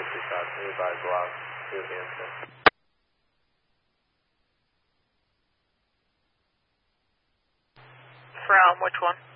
shots, nearby block, 2 Hampton. From which one?